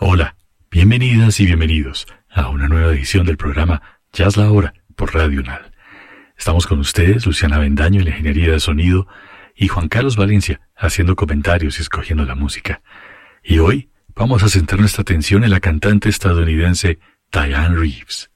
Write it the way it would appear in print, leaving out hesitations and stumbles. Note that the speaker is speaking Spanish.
Hola, bienvenidas y bienvenidos a una nueva edición del programa Jazz La Hora por Radio UNAL. Estamos con ustedes, Luciana Bendaño en la ingeniería de sonido y Juan Carlos Valencia haciendo comentarios y escogiendo la música. Y hoy vamos a centrar nuestra atención en la cantante estadounidense Dianne Reeves.